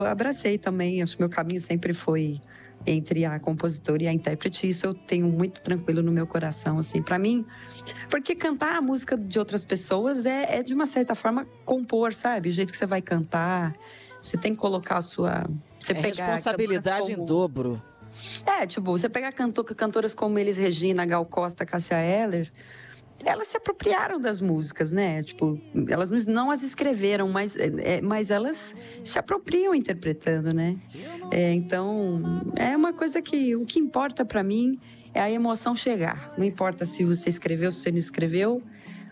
abracei também, acho que meu caminho sempre foi entre a compositora e a intérprete, isso eu tenho muito tranquilo no meu coração, assim, para mim, porque cantar a música de outras pessoas é de uma certa forma compor, sabe? O jeito que você vai cantar, você tem que colocar a sua... Você pegar responsabilidade em dobro. Tipo, você pegar cantoras como Elis Regina, Gal Costa, Cássia Eller, elas se apropriaram das músicas, né? Tipo, elas não as escreveram, mas elas se apropriam interpretando, né? Então, é uma coisa que o que importa para mim é a emoção chegar. Não importa se você escreveu, se você não escreveu,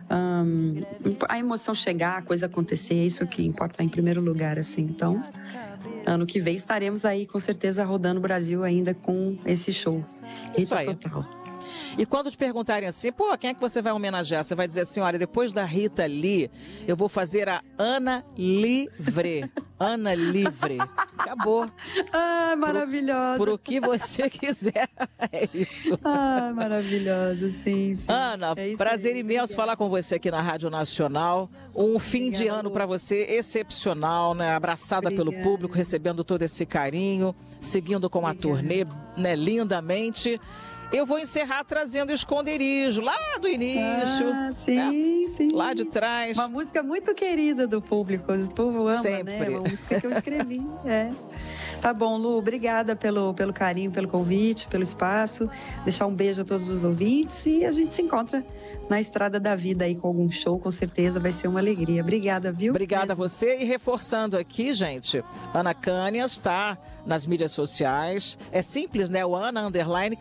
a emoção chegar, a coisa acontecer, é isso que importa em primeiro lugar, assim. Então, ano que vem estaremos aí, com certeza, rodando o Brasil ainda com esse show. Isso aí. Total. E quando te perguntarem assim, quem é que você vai homenagear? Você vai dizer assim, olha, depois da Rita Lee, eu vou fazer a Ana Livre. Ana Livre. Acabou. Ah, maravilhosa. Por o que você quiser. É isso. Ah, maravilhosa, sim. Ana, prazer imenso falar com você aqui na Rádio Nacional. Um fim de ano para você excepcional, né? Abraçada pelo público, recebendo todo esse carinho, seguindo com a turnê, né, lindamente. Eu vou encerrar trazendo Esconderijo, lá do início. Ah, sim, sim. Lá de trás. Uma música muito querida do público. O povo ama, sempre, né? Uma música que eu escrevi, Tá bom, Lu, obrigada pelo carinho, pelo convite, pelo espaço. Deixar um beijo a todos os ouvintes e a gente se encontra na estrada da vida aí com algum show, com certeza vai ser uma alegria. Obrigada, viu? Obrigada a você. E reforçando aqui, gente, Ana Cânias está nas mídias sociais. É simples, né? O Ana _Cânias.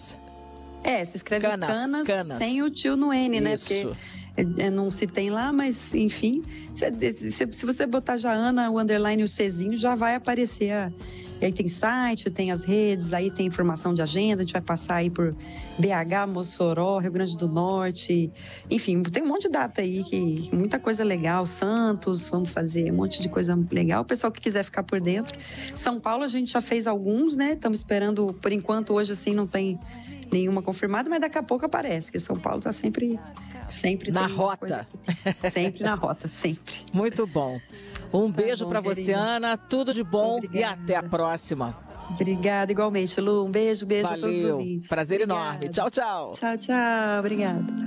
Se escreve Canas sem o tio no N, né? Porque não se tem lá, mas enfim, se você botar já Ana, o underline e o Czinho, já vai aparecer. Aí tem site, tem as redes, aí tem informação de agenda, a gente vai passar aí por BH, Mossoró, Rio Grande do Norte, enfim, tem um monte de data aí, muita coisa legal, Santos, vamos fazer um monte de coisa legal, o pessoal que quiser ficar por dentro. São Paulo a gente já fez alguns, né, estamos esperando, por enquanto hoje assim não tem nenhuma confirmada, mas daqui a pouco aparece, que São Paulo está sempre na rota. Sempre na rota, sempre. Muito bom. Um beijo para você, Ana, tudo de bom. Obrigada. E até a próxima. Obrigada, igualmente, Lu. Um beijo Valeu. a todos os ouvintes. Prazer enorme. Tchau, tchau. Tchau, tchau. Obrigada.